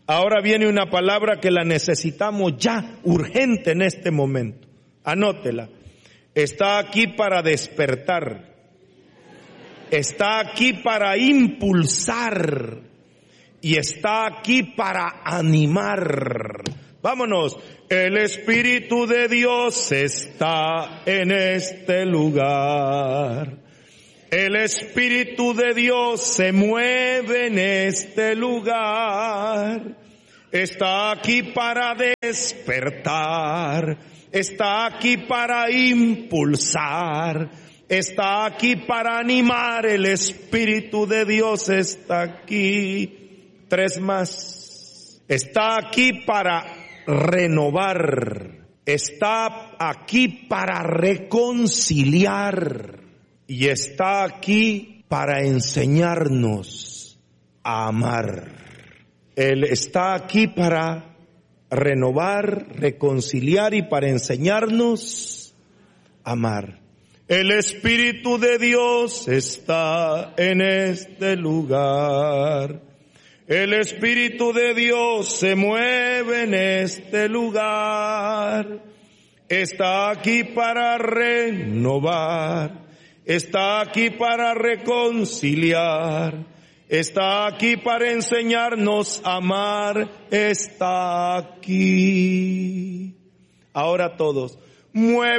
Ahora viene una palabra que la necesitamos ya, urgente en este momento. Anótela. Está aquí para despertar. Está aquí para impulsar. Y está aquí para animar. Vámonos. El Espíritu de Dios está en este lugar. El Espíritu de Dios se mueve en este lugar. Está aquí para despertar. Está aquí para impulsar. Está aquí para animar. El Espíritu de Dios está aquí. 3 más. Está aquí para renovar. Está aquí para reconciliar. Y está aquí para enseñarnos a amar. Él está aquí para renovar, reconciliar y para enseñarnos a amar. El Espíritu de Dios está en este lugar. El Espíritu de Dios se mueve en este lugar. Está aquí para renovar. Está aquí para reconciliar. Está aquí para enseñarnos a amar. Está aquí. Ahora todos. Mueve